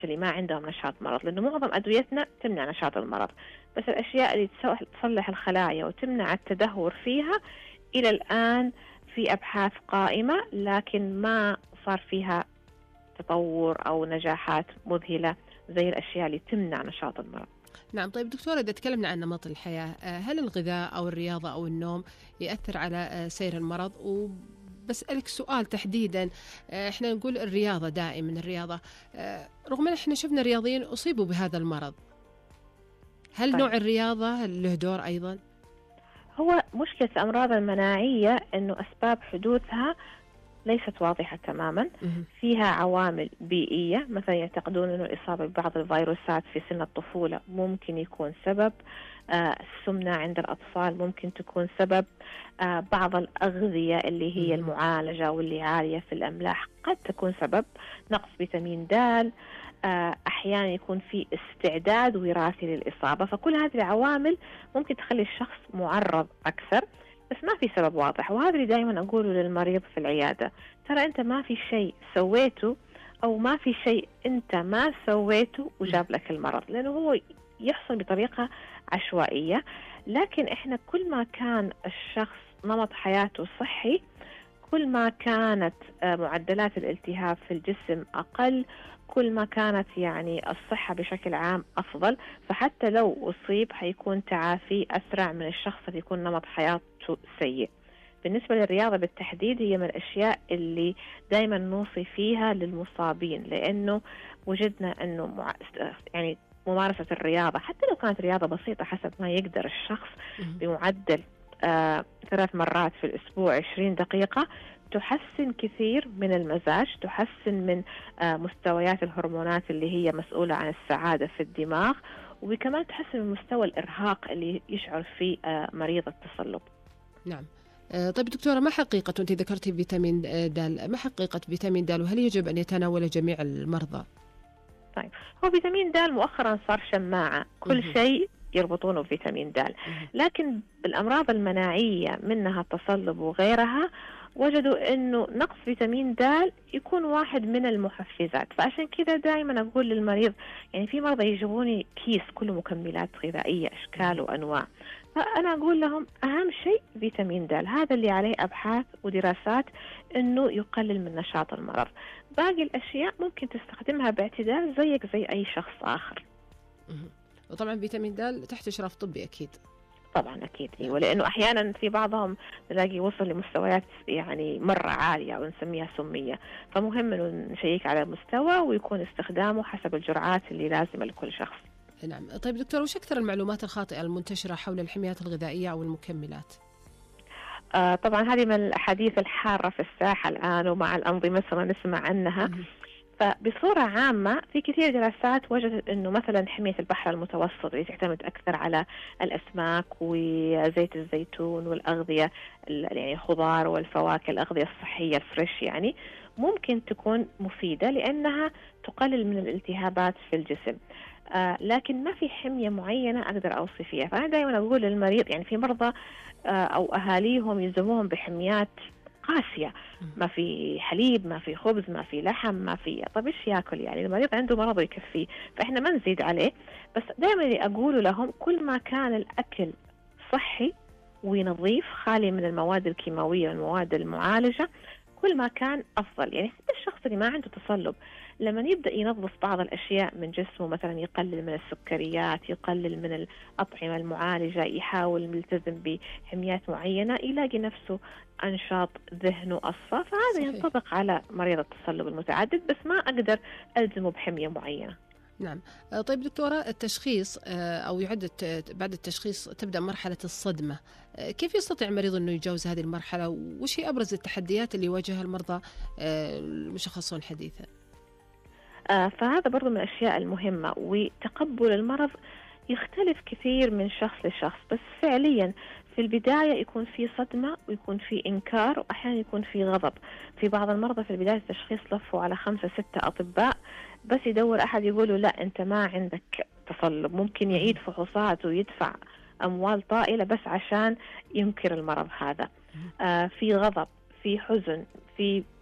اللي ما عندهم نشاط مرض، لأنه معظم أدويتنا تمنع نشاط المرض، بس الأشياء اللي تصلح الخلايا وتمنع التدهور فيها إلى الآن في أبحاث قائمة، لكن ما صار فيها تطور أو نجاحات مذهلة زي الأشياء اللي تمنع نشاط المرض. نعم. طيب دكتورة، إذا تكلمنا عن نمط الحياة، هل الغذاء أو الرياضة أو النوم يأثر على سير المرض؟ وبسألك سؤال تحديدا، إحنا نقول الرياضة دائما الرياضة، رغم أن إحنا شفنا رياضيين أصيبوا بهذا المرض، هل طيب، نوع الرياضة له دور أيضا؟ هو مشكلة الأمراض المناعية أنه أسباب حدوثها ليست واضحة تماما. فيها عوامل بيئية، مثلا يعتقدون أنه الإصابة ببعض الفيروسات في سن الطفولة ممكن يكون سبب، السمنة عند الأطفال ممكن تكون سبب، بعض الأغذية اللي هي المعالجة واللي عالية في الأملاح قد تكون سبب، نقص فيتامين د، أحيانا يكون في استعداد وراثي للإصابة. فكل هذه العوامل ممكن تخلي الشخص معرض أكثر، بس ما في سبب واضح. وهذا اللي دائما أقوله للمريض في العيادة، ترى أنت ما في شيء سويته أو ما في شيء أنت ما سويته وجاب لك المرض، لأنه هو يحصل بطريقة عشوائية. لكن إحنا كل ما كان الشخص نمط حياته صحي، كل ما كانت معدلات الالتهاب في الجسم أقل، كل ما كانت يعني الصحة بشكل عام أفضل. فحتى لو أصيب حيكون تعافي أسرع من الشخص اللي يكون نمط حياته سيء. بالنسبة للرياضة بالتحديد، هي من الأشياء اللي دايما نوصي فيها للمصابين، لأنه وجدنا أنه يعني ممارسة الرياضة حتى لو كانت رياضة بسيطة حسب ما يقدر الشخص بمعدل 3 مرات في الأسبوع 20 دقيقة، تحسن كثير من المزاج، تحسن من مستويات الهرمونات اللي هي مسؤولة عن السعادة في الدماغ، وكمان تحسن من مستوى الإرهاق اللي يشعر فيه مريض التصلب. نعم. طيب دكتورة، ما حقيقة، أنت ذكرتي فيتامين د، ما حقيقة فيتامين د وهل يجب أن يتناول جميع المرضى؟ طيب، هو فيتامين د مؤخرا صار شماعة، كل شيء يربطونه بفيتامين د، لكن الأمراض المناعية منها التصلب وغيرها وجدوا أنه نقص فيتامين د يكون واحد من المحفزات. فعشان كذا دائما أقول للمريض، يعني في مرضى يجيبوني كيس كله مكملات غذائية أشكال وأنواع، فأنا أقول لهم أهم شيء فيتامين د، هذا اللي عليه أبحاث ودراسات أنه يقلل من نشاط المرض. باقي الأشياء ممكن تستخدمها باعتدال زيك زي أي شخص آخر. وطبعا فيتامين د تحت إشراف طبي أكيد. طبعا أكيد، ولأنه أحيانا في بعضهم نلاقي وصل لمستويات يعني مرة عالية ونسميها سمية، فمهم أنه نشيك على المستوى ويكون استخدامه حسب الجرعات اللي لازمة لكل شخص. نعم. طيب دكتور، وش أكثر المعلومات الخاطئة المنتشرة حول الحميات الغذائية أو المكملات؟ طبعا هذه من الأحاديث الحارة في الساحة الآن، ومع الأنظمة صرنا نسمع عنها. فبصورة عامة في كثير دراسات وجدت أنه مثلا حمية البحر المتوسط اللي تعتمد أكثر على الأسماك وزيت الزيتون والأغذية يعني الخضار والفواكه، الأغذية الصحية الفريش، يعني ممكن تكون مفيدة لأنها تقلل من الالتهابات في الجسم. لكن ما في حمية معينة أقدر أوصي فيها. فأنا دائما أقول للمريض، يعني في مرضى أو أهاليهم يلزموهم بحميات قاسية، ما في حليب، ما في خبز، ما في لحم، ما في، طب إيش يأكل؟ يعني المريض عنده مرض يكفيه، فإحنا ما نزيد عليه. بس دائما اللي أقوله لهم، كل ما كان الأكل صحي ونظيف خالي من المواد الكيماوية والمواد المعالجة، كل ما كان أفضل. يعني حتى الشخص اللي ما عنده تصلب لما يبدأ ينظف بعض الأشياء من جسمه، مثلا يقلل من السكريات، يقلل من الأطعمة المعالجة، يحاول يلتزم بحميات معينة، يلاقي نفسه أنشاط، ذهنه أصفى. فهذا صحيح ينطبق على مريض التصلب المتعدد، بس ما أقدر ألزمه بحمية معينة. نعم. طيب دكتورة، التشخيص أو يعد بعد التشخيص تبدأ مرحلة الصدمة، كيف يستطيع المريض أنه يتجاوز هذه المرحلة؟ وش هي أبرز التحديات اللي يواجهها المرضى المشخصون حديثا؟ فهذا برضو من الأشياء المهمة. وتقبل المرض يختلف كثير من شخص لشخص، بس فعليا في البداية يكون في صدمة ويكون في إنكار، وأحيانا يكون في غضب. في بعض المرضى في البداية التشخيص لفوا على 5-6 أطباء، بس يدور أحد يقوله لا أنت ما عندك تصلب، ممكن يعيد فحوصات ويدفع أموال طائلة بس عشان ينكر المرض هذا. في غضب، في حزن، في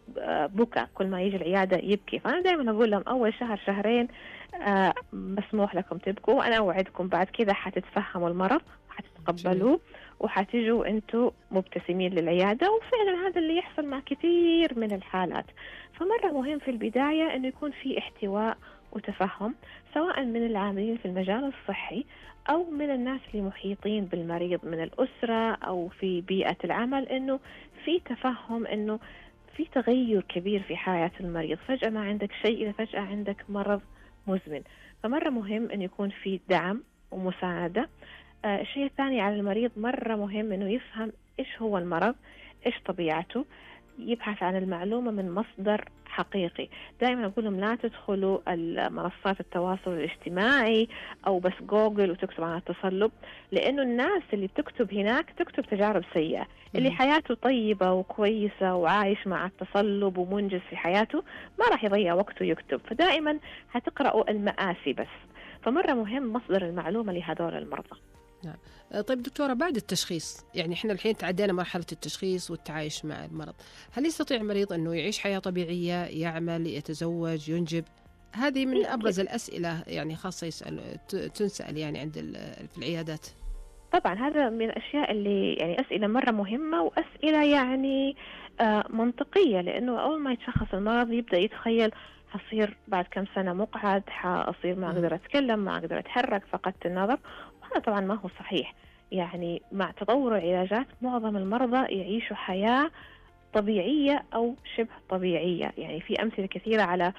بكى، كل ما يجي العيادة يبكي. فأنا دائما أقول لهم أول شهر شهرين مسموح لكم تبكوا، وأنا أوعدكم بعد كذا حتتفهموا المرض، حتتقبلوه، وحتجوا أنتوا مبتسمين للعيادة. وفعلا هذا اللي يحصل مع كثير من الحالات. فمرة مهم في البداية أنه يكون في احتواء وتفهم، سواء من العاملين في المجال الصحي أو من الناس اللي محيطين بالمريض من الأسرة أو في بيئة العمل، أنه في تفهم أنه في تغير كبير في حياة المريض، فجأة ما عندك شيء إذا فجأة عندك مرض مزمن. فمرة مهم أن يكون في دعم ومساعدة. الشيء الثاني على المريض مرة مهم أنه يفهم إيش هو المرض، إيش طبيعته، يبحث عن المعلومة من مصدر حقيقي. دائما أقول لهم لا تدخلوا منصات التواصل الاجتماعي أو بس جوجل وتكتب عن التصلب، لأنه الناس اللي بتكتب هناك تكتب تجارب سيئة. اللي حياته طيبة وكويسة وعايش مع التصلب ومنجز في حياته ما راح يضيع وقته يكتب، فدائما هتقرأوا المآسي بس. فمرة مهم مصدر المعلومة لهذول المرضى. نعم. طيب دكتورة، بعد التشخيص، يعني إحنا الحين تعدينا مرحلة التشخيص والتعايش مع المرض، هل يستطيع المريض أنه يعيش حياة طبيعية، يعمل، يتزوج، ينجب؟ هذه من أبرز الأسئلة يعني خاصة تنسأل يعني عند في العيادات. طبعا هذا من الأشياء اللي يعني أسئلة مرة مهمة، وأسئلة يعني منطقية، لأنه أول ما يتشخص المرض يبدأ يتخيل حصير بعد كم سنة مقعد، حأصير ما أقدر أتكلم، ما أقدر أتحرك، فقدت النظر. وهذا طبعا ما هو صحيح. يعني مع تطور العلاجات معظم المرضى يعيشوا حياة طبيعية أو شبه طبيعية. يعني في أمثلة كثيرة على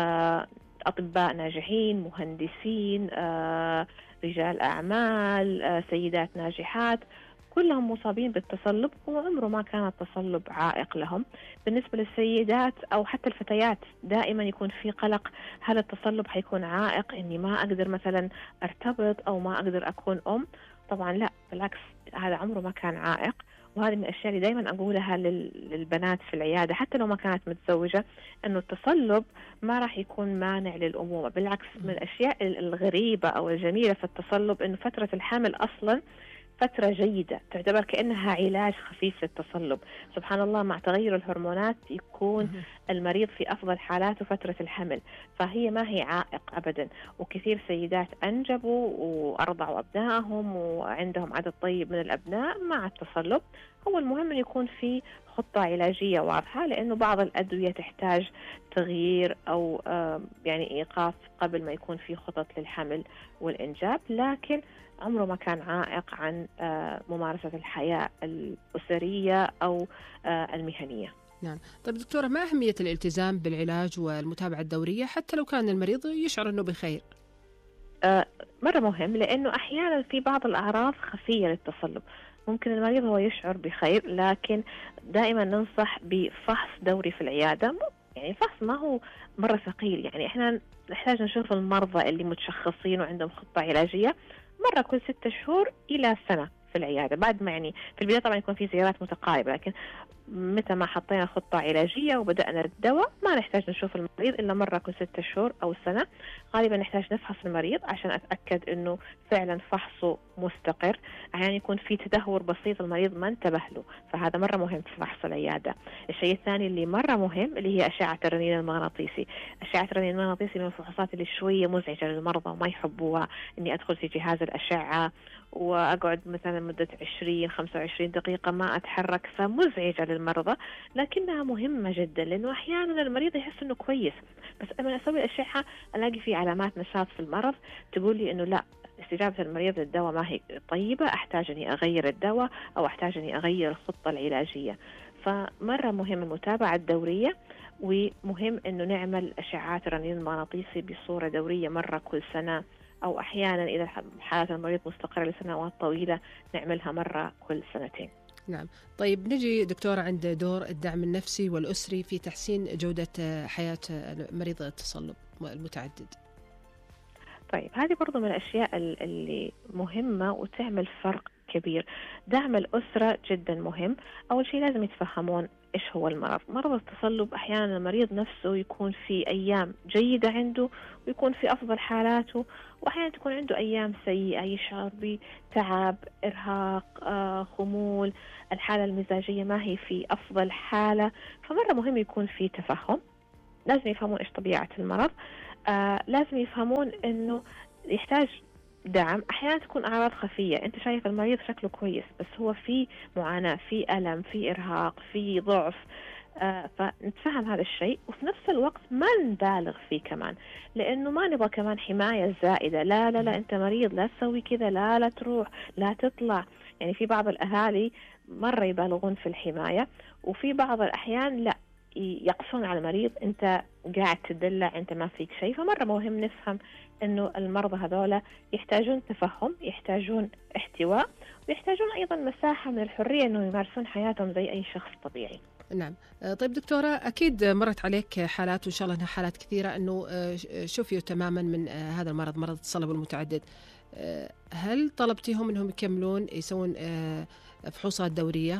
أطباء ناجحين، مهندسين، رجال أعمال، سيدات ناجحات، كلهم مصابين بالتصلب وعمره ما كان التصلب عائق لهم. بالنسبة للسيدات أو حتى الفتيات دائما يكون في قلق، هل التصلب حيكون عائق إني ما أقدر مثلا أرتبط أو ما أقدر أكون أم؟ طبعا لا، بالعكس، هذا عمره ما كان عائق. وهذه من الأشياء اللي دائما أقولها للبنات في العيادة حتى لو ما كانت متزوجة، أنه التصلب ما راح يكون مانع للأمومة. بالعكس، من الأشياء الغريبة أو الجميلة في التصلب أنه فترة الحمل أصلا فترة جيدة، تعتبر كأنها علاج خفيف للتصلب. سبحان الله، مع تغير الهرمونات يكون المريض في أفضل حالاته فترة الحمل، فهي ما هي عائق أبدا. وكثير سيدات أنجبوا وأرضعوا أبنائهم وعندهم عدد طيب من الأبناء مع التصلب. هو المهم أن يكون في خطة علاجية واضحة، لأنه بعض الأدوية تحتاج تغيير أو يعني إيقاف قبل ما يكون في خطط للحمل والإنجاب، لكن عمره ما كان عائق عن ممارسة الحياة الأسرية أو المهنية. نعم. طيب دكتورة، ما أهمية الالتزام بالعلاج والمتابعة الدورية حتى لو كان المريض يشعر أنه بخير؟ مرة مهم، لأنه أحيانا في بعض الأعراض خفية للتصلب، ممكن المريض هو يشعر بخير، لكن دائما ننصح بفحص دوري في العيادة. يعني الفحص ما هو مرة ثقيل، يعني إحنا نحتاج نشوف المرضى اللي متشخصين وعندهم خطة علاجية مرة كل 6 شهور إلى سنة في العيادة. بعد ما يعني في البداية طبعا يكون في زيارات متقاربة، لكن متى ما حطينا خطة علاجية وبدأنا الدواء ما نحتاج نشوف المريض إلا مرة كل 6 شهور أو سنة. غالبا نحتاج نفحص المريض عشان أتأكد أنه فعلا فحصه مستقر. أحيانا يكون في تدهور بسيط المريض ما انتبه له، فهذا مرة مهم في فحص العيادة. الشيء الثاني اللي مرة مهم اللي هي أشعة الرنين المغناطيسي. أشعة الرنين المغناطيسي من الفحوصات اللي شوية مزعجة للمرضى وما يحبوها، إني أدخل في جهاز الأشعة وأقعد مثلا مدة 20-25 دقيقة ما أتحرك، فمزعجة للمرضى، لكنها مهمة جدا، لأنه أحيانا المريض يحس أنه كويس، بس لما أسوي الأشعة ألاقي في علامات نشاط في المرض تقول لي أنه لا، استجابة المريض للدواء ما هي طيبة، أحتاج أني أغير الدواء أو أحتاج أني أغير الخطة العلاجية. فمرة مهم المتابعة الدورية، ومهم أنه نعمل أشعات الرنين المغناطيسي بصورة دورية مرة كل سنة، أو أحيانا إذا حالة المريض مستقرة لسنوات طويلة نعملها مرة كل 2 سنين. نعم. طيب نجي دكتورة عند دور الدعم النفسي والأسري في تحسين جودة حياة مريض التصلب المتعدد. طيب هذه برضو من الأشياء اللي مهمة وتعمل فرق كبير. دعم الأسرة جدا مهم. أول شيء لازم يتفهمون إيش هو المرض؟ مرض التصلب أحيانا المريض نفسه يكون في أيام جيدة عنده ويكون في أفضل حالاته، وأحيانا تكون عنده أيام سيئة يشعر بتعب، إرهاق، خمول، الحالة المزاجية ما هي في أفضل حالة. فمرة مهم يكون في تفهم، لازم يفهمون إيش طبيعة المرض، لازم يفهمون إنه يحتاج دعم. أحيانا تكون أعراض خفية، أنت شايف المريض شكله كويس بس هو في معاناة، في ألم، في إرهاق، في ضعف، فنتفهم هذا الشيء، وفي نفس الوقت ما نبالغ فيه كمان، لأنه ما نبغى كمان حماية زائدة. لا لا لا أنت مريض، لا تسوي كذا، لا لا تروح، لا تطلع. يعني في بعض الأهالي مرة يبالغون في الحماية، وفي بعض الأحيان لا، يقصون على المريض، أنت قاعد تدلع، أنت ما فيك شيء. فمرة مهم نفهم أنه المرضى هذولا يحتاجون تفهم، يحتاجون احتواء، ويحتاجون أيضا مساحة من الحرية أنه يمارسون حياتهم زي أي شخص طبيعي. نعم. طيب دكتورة، أكيد مرت عليك حالات، وإن شاء الله أنها حالات كثيرة، أنه شفيوا تماما من هذا المرض، مرض التصلب المتعدد. هل طلبتيهم أنهم يكملون يسوون فحوصات دورية؟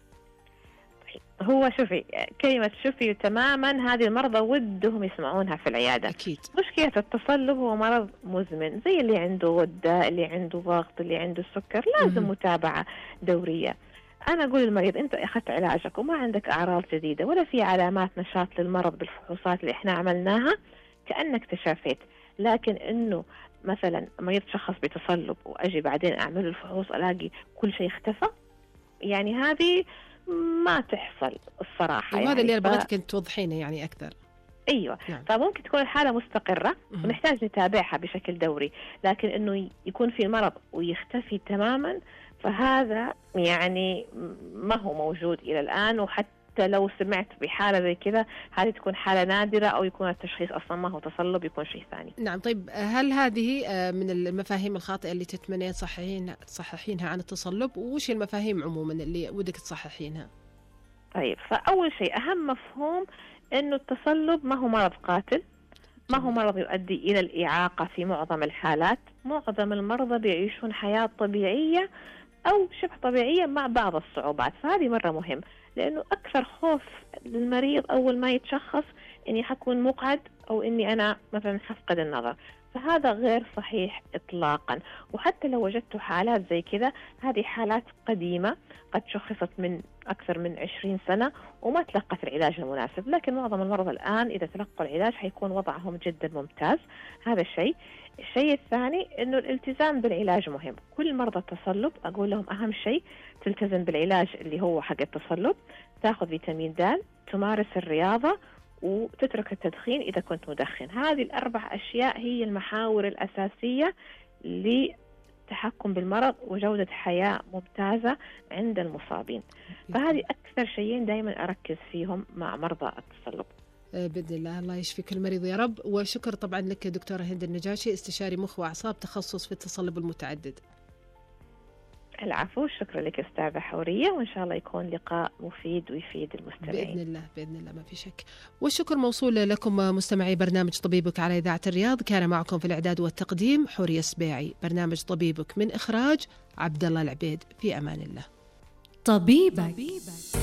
هو شوفي، كلمة شفي تماما هذه المرضى ودهم يسمعونها في العيادة. أكيد. مشكلة التصلب هو مرض مزمن، زي اللي عنده غدة، اللي عنده ضغط، اللي عنده سكر، لازم متابعة دورية. أنا أقول للمريض أنت أخذت علاجك وما عندك أعراض جديدة ولا في علامات نشاط للمرض بالفحوصات اللي إحنا عملناها، كأنك تشافيت. لكن إنه مثلا مريض شخص بتصلب وأجي بعدين أعمل الفحوص ألاقي كل شيء اختفى، يعني هذه ما تحصل الصراحة. وهذا يعني اللي أنا بغيتك أن توضحينه يعني أكثر. أيوة. نعم. فممكن تكون الحالة مستقرة ونحتاج نتابعها بشكل دوري، لكن إنه يكون في مرض ويختفي تماما فهذا يعني ما هو موجود إلى الآن. وحتى لو سمعت بحالة زي كذا هذه تكون حالة نادرة، أو يكون التشخيص أصلا ما هو تصلب، يكون شيء ثاني. نعم. طيب هل هذه من المفاهيم الخاطئة اللي تتمنين تصححينها عن التصلب، وش المفاهيم عموما اللي ودك تصححينها؟ طيب، فأول شيء أهم مفهوم إنه التصلب ما هو مرض قاتل، ما هو مرض يؤدي إلى الإعاقة. في معظم الحالات معظم المرضى بيعيشون حياة طبيعية أو شبه طبيعية مع بعض الصعوبات. فهذه مرة مهم، لأنه أكثر خوف للمريض أول ما يتشخص إني حكون مقعد أو إني أنا مثلا حفقد النظر، فهذا غير صحيح إطلاقا. وحتى لو وجدت حالات زي كذا، هذه حالات قديمة قد شخصت من أكثر من 20 سنة وما تلقت العلاج المناسب، لكن معظم المرضى الآن إذا تلقوا العلاج حيكون وضعهم جدا ممتاز. هذا الشيء. الشيء الثاني إنه الالتزام بالعلاج مهم. كل مرضى التصلب أقول لهم أهم شيء تلتزم بالعلاج اللي هو حق التصلب، تأخذ فيتامين د، تمارس الرياضة، وتترك التدخين إذا كنت مدخن. هذه الأربع أشياء هي المحاور الأساسية للتحكم بالمرض وجودة حياة ممتازة عند المصابين. فهذه أكثر شيئين دائما أركز فيهم مع مرضى التصلب. بإذن الله. الله يشفي كل مريض يا رب. وشكر طبعا لك دكتورة هند النجاشي، استشاري مخ وأعصاب، تخصص في التصلب المتعدد. العفو، شكرا لك أستاذة حورية، وإن شاء الله يكون لقاء مفيد ويفيد المستمعين. بإذن الله، بإذن الله، ما في شك. والشكر موصول لكم مستمعي برنامج طبيبك على إذاعة الرياض. كان معكم في الإعداد والتقديم حورية سبيعي. برنامج طبيبك من إخراج عبد الله العبيد. في أمان الله. طبيبك.